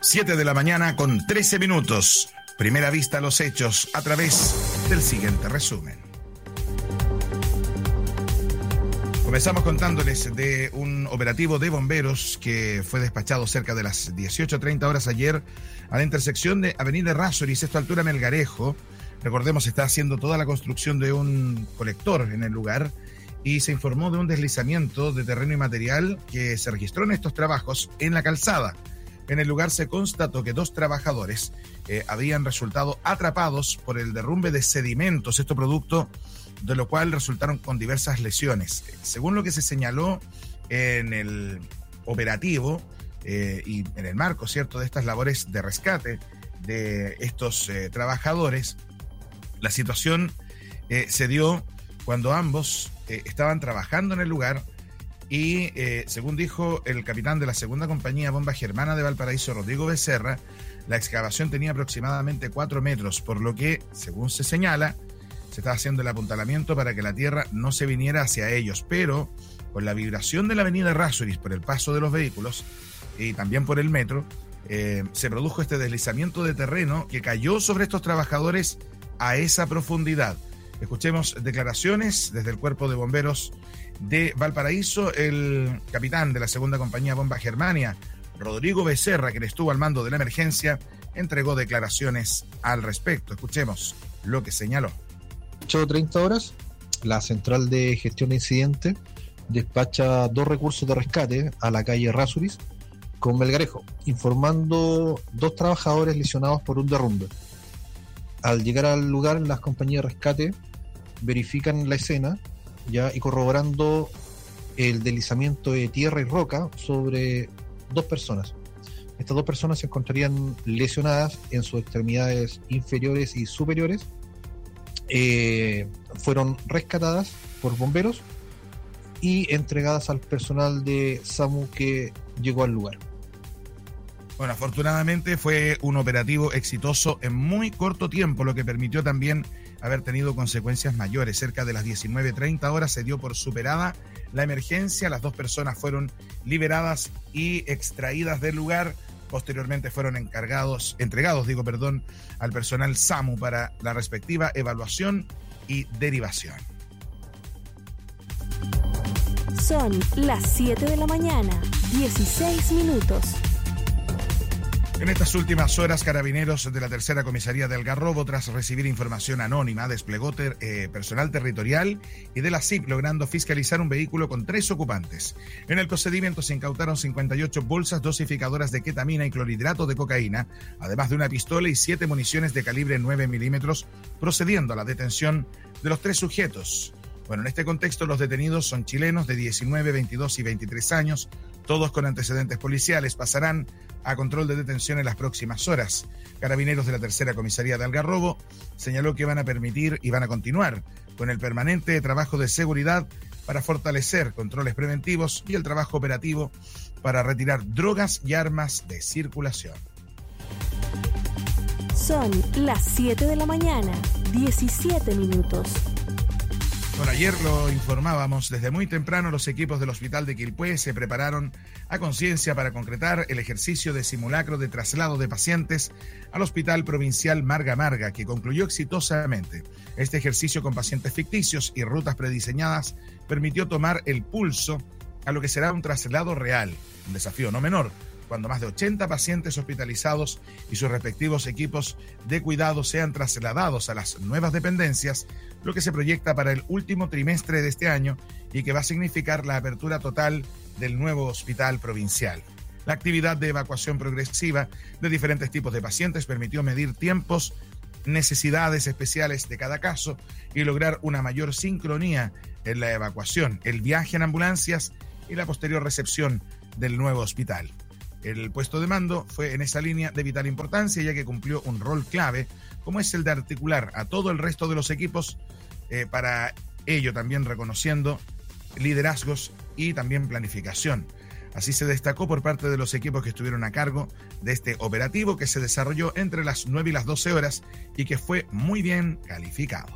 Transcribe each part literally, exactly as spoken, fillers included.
siete de la mañana con trece minutos. Primera vista a los hechos a través del siguiente resumen. Comenzamos contándoles de un operativo de bomberos que fue despachado cerca de las dieciocho treinta horas ayer a la intersección de Avenida Errázuriz, esto a altura Melgarejo. Recordemos, se está haciendo toda la construcción de un colector en el lugar y se informó de un deslizamiento de terreno y material que se registró en estos trabajos en la calzada. En el lugar se constató que dos trabajadores eh, habían resultado atrapados por el derrumbe de sedimentos, esto producto de lo cual resultaron con diversas lesiones. Según lo que se señaló en el operativo eh, y en el marco, ¿cierto?, de estas labores de rescate de estos eh, trabajadores, la situación eh, se dio cuando ambos eh, estaban trabajando en el lugar y, eh, según dijo el capitán de la segunda compañía Bomba Germana de Valparaíso, Rodrigo Becerra, la excavación tenía aproximadamente cuatro metros, por lo que, según se señala, se estaba haciendo el apuntalamiento para que la tierra no se viniera hacia ellos, pero con la vibración de la avenida Errázuriz por el paso de los vehículos y también por el metro, eh, se produjo este deslizamiento de terreno que cayó sobre estos trabajadores a esa profundidad. Escuchemos declaraciones desde el Cuerpo de Bomberos de Valparaíso. El capitán de la segunda compañía Bomba Germania, Rodrigo Becerra, quien estuvo al mando de la emergencia, entregó declaraciones al respecto. Escuchemos lo que señaló. ocho treinta horas, la central de gestión de incidentes despacha dos recursos de rescate a la calle Errázuriz con Melgarejo, informando dos trabajadores lesionados por un derrumbe. Al llegar al lugar, las compañías de rescate verifican la escena ya y corroborando el deslizamiento de tierra y roca sobre dos personas. Estas dos personas se encontrarían lesionadas en sus extremidades inferiores y superiores. Eh, fueron rescatadas por bomberos y entregadas al personal de SAMU que llegó al lugar. Bueno, afortunadamente fue un operativo exitoso en muy corto tiempo, lo que permitió también haber tenido consecuencias mayores. Cerca de las diecinueve treinta horas se dio por superada la emergencia, las dos personas fueron liberadas y extraídas del lugar. Posteriormente fueron encargados, entregados, digo, perdón, al personal SAMU para la respectiva evaluación y derivación. Son las siete de la mañana, dieciséis minutos. En estas últimas horas, Carabineros de la Tercera Comisaría de Algarrobo, tras recibir información anónima, desplegó ter, eh, personal territorial y de la C I P, logrando fiscalizar un vehículo con tres ocupantes. En el procedimiento se incautaron cincuenta y ocho bolsas dosificadoras de ketamina y clorhidrato de cocaína, además de una pistola y siete municiones de calibre nueve milímetros, procediendo a la detención de los tres sujetos. Bueno, en este contexto, los detenidos son chilenos de diecinueve, veintidós y veintitrés años, todos con antecedentes policiales. Pasarán a control de detención en las próximas horas. Carabineros de la Tercera Comisaría de Algarrobo señaló que van a permitir y van a continuar con el permanente trabajo de seguridad para fortalecer controles preventivos y el trabajo operativo para retirar drogas y armas de circulación. Son las siete de la mañana, diecisiete minutos. Bueno, ayer lo informábamos, desde muy temprano los equipos del Hospital de Quilpué se prepararon a conciencia para concretar el ejercicio de simulacro de traslado de pacientes al Hospital Provincial Marga Marga, que concluyó exitosamente. Este ejercicio con pacientes ficticios y rutas prediseñadas permitió tomar el pulso a lo que será un traslado real, un desafío no menor, cuando más de ochenta pacientes hospitalizados y sus respectivos equipos de cuidado sean trasladados a las nuevas dependencias, lo que se proyecta para el último trimestre de este año y que va a significar la apertura total del nuevo hospital provincial. La actividad de evacuación progresiva de diferentes tipos de pacientes permitió medir tiempos, necesidades especiales de cada caso y lograr una mayor sincronía en la evacuación, el viaje en ambulancias y la posterior recepción del nuevo hospital. El puesto de mando fue en esa línea de vital importancia, ya que cumplió un rol clave, como es el de articular a todo el resto de los equipos, eh, para ello también reconociendo liderazgos y también planificación. Así se destacó por parte de los equipos que estuvieron a cargo de este operativo, que se desarrolló entre las nueve y las doce horas y que fue muy bien calificado.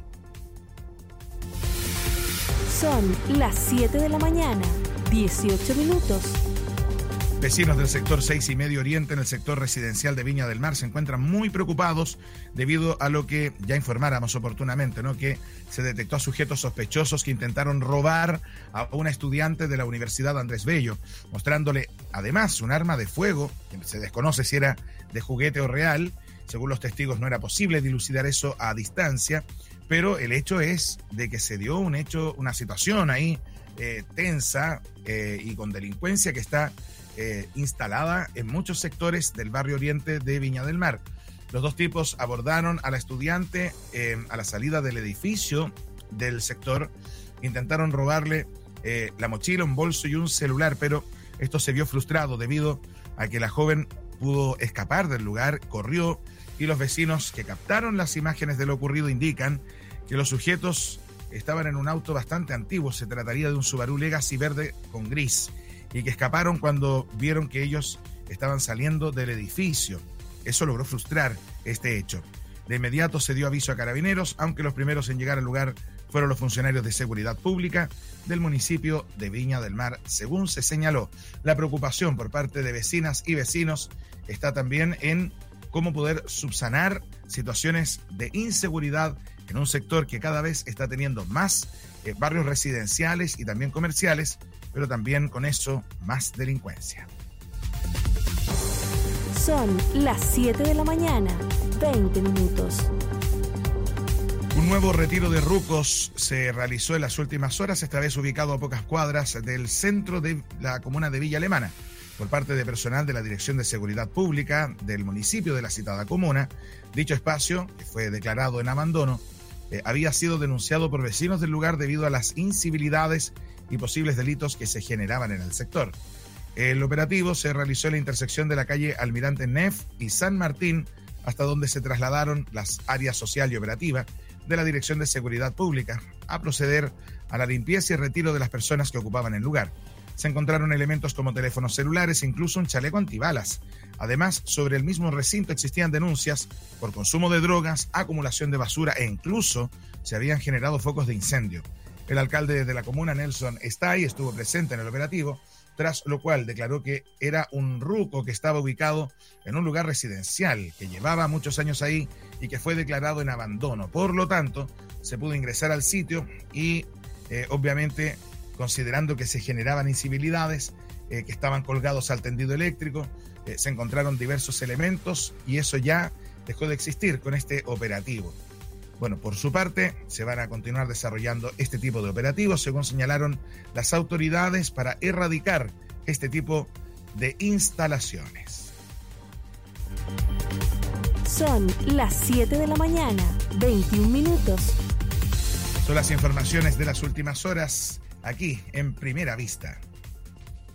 Son las siete de la mañana, dieciocho minutos. Vecinos del sector seis y Medio Oriente en el sector residencial de Viña del Mar se encuentran muy preocupados debido a lo que ya informáramos oportunamente, ¿no? Que se detectó a sujetos sospechosos que intentaron robar a una estudiante de la Universidad Andrés Bello, mostrándole además un arma de fuego, que se desconoce si era de juguete o real. Según los testigos no era posible dilucidar eso a distancia, pero el hecho es de que se dio un hecho, una situación ahí eh, tensa eh, y con delincuencia que está Eh, instalada en muchos sectores del barrio oriente de Viña del Mar. Los dos tipos abordaron a la estudiante eh, a la salida del edificio del sector, intentaron robarle eh, la mochila, un bolso y un celular, pero esto se vio frustrado debido a que la joven pudo escapar del lugar, corrió, y los vecinos que captaron las imágenes de lo ocurrido indican que los sujetos estaban en un auto bastante antiguo, se trataría de un Subaru Legacy verde con gris, y que escaparon cuando vieron que ellos estaban saliendo del edificio. Eso logró frustrar este hecho. De inmediato se dio aviso a carabineros, aunque los primeros en llegar al lugar fueron los funcionarios de seguridad pública del municipio de Viña del Mar, según se señaló. La preocupación por parte de vecinas y vecinos está también en cómo poder subsanar situaciones de inseguridad en un sector que cada vez está teniendo más eh, barrios residenciales y también comerciales, pero también con eso más delincuencia. Son las siete de la mañana, veinte minutos. Un nuevo retiro de rucos se realizó en las últimas horas, esta vez ubicado a pocas cuadras del centro de la comuna de Villa Alemana, por parte de personal de la Dirección de Seguridad Pública del municipio de la citada comuna. Dicho espacio, que fue declarado en abandono, eh, había sido denunciado por vecinos del lugar debido a las incivilidades y posibles delitos que se generaban en el sector. El operativo se realizó en la intersección de la calle Almirante Neff y San Martín, hasta donde se trasladaron las áreas social y operativa de la Dirección de Seguridad Pública a proceder a la limpieza y retiro de las personas que ocupaban el lugar. Se encontraron elementos como teléfonos celulares e incluso un chaleco antibalas. Además, sobre el mismo recinto existían denuncias por consumo de drogas, acumulación de basura e incluso se habían generado focos de incendio. El alcalde de la comuna, Nelson Estay, estuvo presente en el operativo, tras lo cual declaró que era un ruco que estaba ubicado en un lugar residencial, que llevaba muchos años ahí y que fue declarado en abandono. Por lo tanto, se pudo ingresar al sitio y, eh, obviamente, considerando que se generaban incivilidades, eh, que estaban colgados al tendido eléctrico, eh, se encontraron diversos elementos y eso ya dejó de existir con este operativo. Bueno, por su parte, se van a continuar desarrollando este tipo de operativos, según señalaron las autoridades, para erradicar este tipo de instalaciones. Son las siete de la mañana, veintiún minutos. Son las informaciones de las últimas horas, aquí en Primera Vista.